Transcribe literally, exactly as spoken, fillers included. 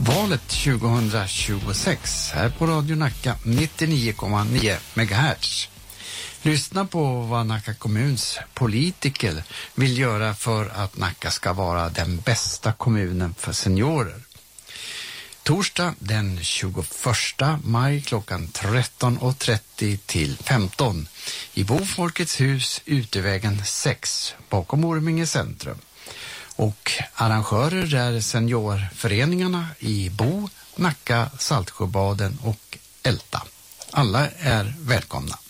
Valet tjugohundratjugosex här på Radio Nacka nittionio komma nio megahertz. Lyssna på vad Nacka kommuns politiker vill göra för att Nacka ska vara den bästa kommunen för seniorer. Torsdag den tjugoförsta maj klockan tretton och trettio till femton i Bofolkets hus Utevägen sex bakom Orminge centrum. Och arrangörer är seniorföreningarna i Bo, Nacka, Saltsjöbaden och Älta. Alla är välkomna.